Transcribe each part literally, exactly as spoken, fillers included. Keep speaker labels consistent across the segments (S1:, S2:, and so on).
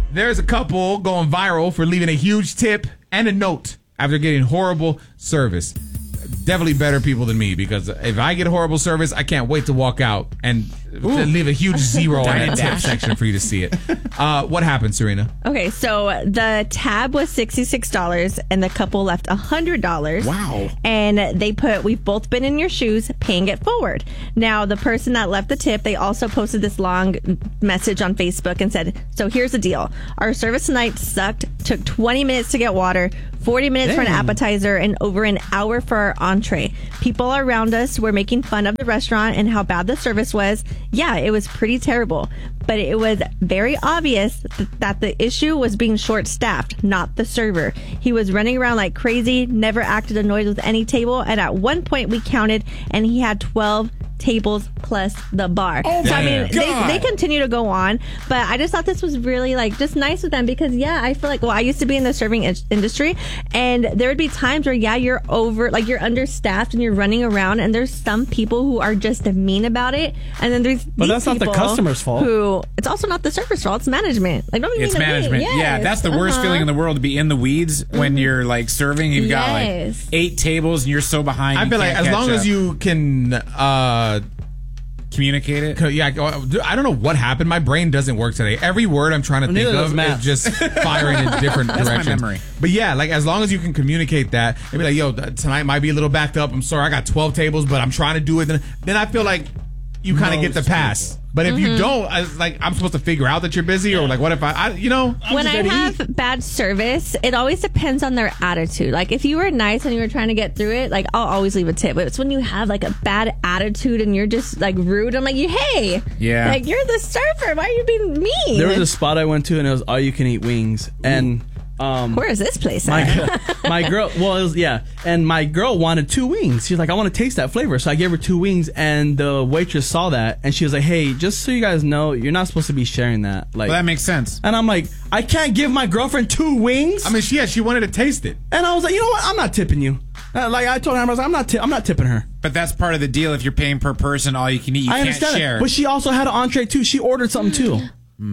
S1: There's a couple going viral for leaving a huge tip and a note after getting horrible service. Definitely better people than me, because if I get horrible service, I can't wait to walk out and Ooh. leave a huge zero in the tip section for you to see it. Uh, what happened, Serena?
S2: Okay, so the tab was sixty-six dollars and the couple left one hundred dollars.
S1: Wow.
S2: And they put, "We've both been in your shoes, paying it forward." Now, the person that left the tip, they also posted this long message on Facebook and said, "So here's the deal. Our service tonight sucked, took twenty minutes to get water, forty minutes Dang. for an appetizer, and over an hour for our entree. People around us were making fun of the restaurant and how bad the service was. Yeah, it was pretty terrible. But it was very obvious th- that the issue was being short-staffed, not the server. He was running around like crazy, never acted annoyed with any table, and at one point we counted, and he had twelve tables plus the bar."
S1: Oh,
S2: so I mean,
S1: God.
S2: they, they continue to go on, but I just thought this was really like just nice of them, because yeah, I feel like, well, I used to be in the serving in- industry, and there would be times where yeah, you're over, like you're understaffed and you're running around, and there's some people who are just mean about it, and then there's
S3: but
S2: these
S3: that's not the
S2: people
S3: customer's fault.
S2: Who it's also not the server's fault, it's management. Like don't be
S4: It's
S2: mean to me.
S4: management.
S2: Yes.
S4: Yeah, that's the worst
S2: Uh-huh.
S4: feeling in the world, to be in the weeds when you're like serving. You've got
S2: Yes.
S4: like eight tables and you're so behind.
S1: I
S4: you
S1: feel like
S4: can't
S1: as
S4: catch
S1: long
S4: up.
S1: as you can uh,
S4: communicate it.
S1: co- yeah, I don't know what happened. My brain doesn't work today. Every word I'm trying to
S3: Neither
S1: think
S3: does
S1: of
S3: Matt.
S1: is just firing in different
S4: That's my
S1: directions.
S4: memory.
S1: But yeah, like as long as you can communicate that, and be like, "Yo, tonight might be a little backed up. I'm sorry, I got twelve tables, but I'm trying to do it." Then, then I feel like you kind of get the pass. But if you don't, I, like I'm supposed to figure out that you're busy, or like what if I, I you know, I'm
S2: when
S1: just
S2: I
S1: there to
S2: have
S1: eat.
S2: bad service, it always depends on their attitude. Like if you were nice and you were trying to get through it, like I'll always leave a tip. But it's when you have like a bad attitude and you're just like rude. I'm like, hey,
S4: Yeah.
S2: like you're the server. Why are you being mean?
S3: There was a spot I went to, and it was all you can eat wings. And um,
S2: Where is this place
S3: my
S2: at?
S3: my girl, well, it was, yeah, and my girl wanted two wings. She's like, "I want to taste that flavor," so I gave her two wings, and the waitress saw that, and she was like, "Hey, just so you guys know, you're not supposed to be sharing that." Like,
S4: Well, that makes sense.
S3: and I'm like, I can't give my girlfriend two wings.
S1: I mean, she yeah, she wanted to taste it.
S3: and I was like, you know what? I'm not tipping you. Uh, like I told her, I was like, I'm not, ti- I'm not tipping her.
S4: But that's part of the deal. If you're paying per person, all you can eat, you
S3: I
S4: can't
S3: understand
S4: share.
S3: it, but she also had an entree too. She ordered something too.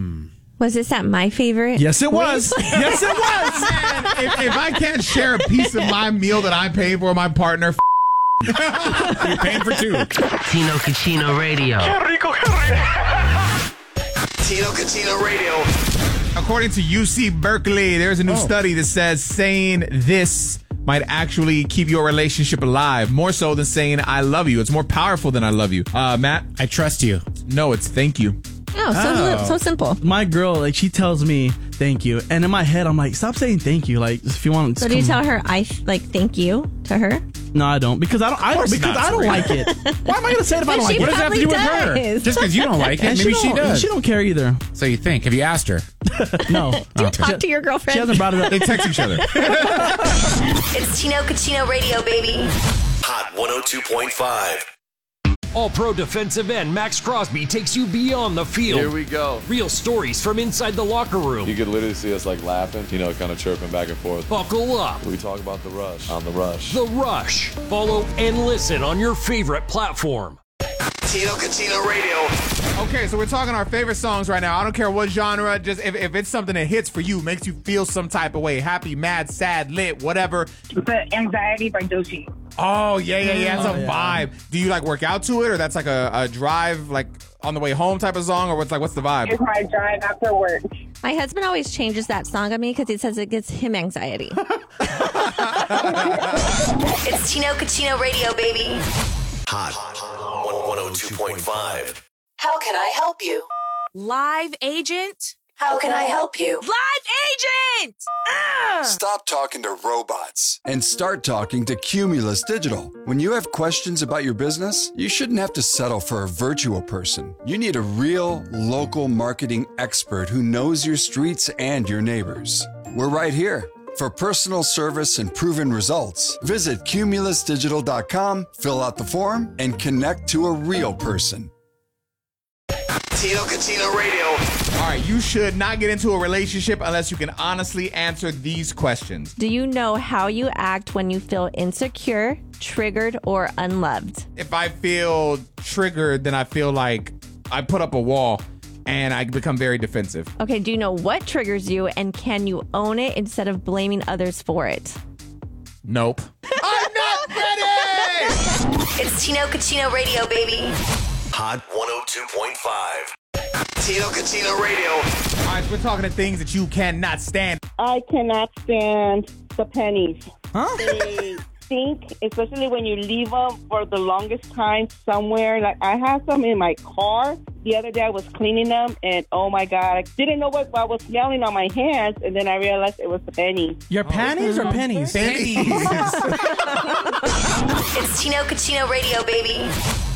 S2: Was this at my favorite?
S3: Yes, it was. Yes, it was.
S1: Man, if, if I can't share a piece of my meal that I pay for my partner, f-
S4: You're paying for two.
S5: Tino Cucino Radio.
S6: Tino Cucino Radio.
S1: according to U C Berkeley, there's a new
S4: Oh.
S1: study that says saying this might actually keep your relationship alive, more so than saying I love you. It's more powerful than I love you. Uh, Matt?
S4: I trust you.
S1: No, it's thank you.
S2: Oh, so,
S4: Oh.
S2: so simple.
S3: My girl, like, she tells me thank you, and in my head, I'm like, stop saying thank you. Like, if you want,
S2: So do you tell her I like thank you to her?
S3: No, I don't, because I don't. I
S1: course
S3: because
S1: not,
S3: I don't
S1: Serena.
S3: like it. Why am I gonna say it if I
S2: But
S3: don't like
S2: she
S3: it?
S4: What does that have to do with
S2: probably
S4: her?
S2: does.
S4: Just because you don't like it,
S3: And
S4: maybe she
S3: don't-
S4: does.
S3: She don't care either.
S4: So you think? Have you asked her?
S3: No,
S2: Do you talk to your girlfriend?
S3: she hasn't brought it up.
S1: They text each other.
S7: It's Tino Cucino Radio, baby.
S6: Hot one oh two point five.
S8: All-Pro defensive end Max Crosby takes you beyond the field.
S9: Here we go.
S8: Real stories from inside the locker room.
S9: You could literally see us like laughing, you know, kind of chirping back and forth.
S8: Buckle up.
S9: We talk about the rush on the rush.
S8: The Rush. Follow and listen on your favorite platform.
S6: Tino Cucino Radio.
S1: Okay, so we're talking our favorite songs right now. I don't care what genre, just if, if it's something that hits for you, makes you feel some type of way, happy, mad, sad, lit, whatever.
S10: The Anxiety by Doechii.
S1: Oh, yeah, yeah, yeah. It's a
S3: Oh, yeah.
S1: vibe. Do you like work out to it, or that's like a, a drive, like on the way home type of song, or what's like, what's the vibe?
S10: It's my drive after work.
S2: My husband always changes that song on me because he says it gives him anxiety.
S7: It's Tino Cucino Radio, baby.
S6: Hot one oh two point five.
S7: How can I help you?
S11: Live agent?
S7: How can I help you?
S11: Live agent! Ah!
S12: Stop talking to robots and start talking to Cumulus Digital. When you have questions about your business, you shouldn't have to settle for a virtual person. You need a real, local marketing expert who knows your streets and your neighbors. We're right here. For personal service and proven results, visit cumulus digital dot com, fill out the form, and connect to a real person.
S6: Tino Cucino Radio.
S1: All right, you should not get into a relationship unless you can honestly answer these questions.
S2: Do you know how you act when you feel insecure, triggered, or unloved?
S1: If I feel triggered, then I feel like I put up a wall. and I become very defensive.
S2: Okay, do you know what triggers you, and can you own it instead of blaming others for it?
S1: Nope. I'm not ready!
S7: It's Tino Cucino Radio, baby.
S6: Hot one oh two point five. Tino Cucino Radio.
S1: All right, so we're talking to things that you cannot stand.
S10: I cannot stand the pennies.
S3: Huh?
S10: They stink, especially when you leave them for the longest time somewhere. Like, I have some in my car. The other day I was cleaning them, and oh my God, I didn't know what I was smelling on my hands, and then I realized it was the pennies.
S3: Your panties or pennies?
S1: Pennies.
S7: It's Tino Cucino Radio, baby.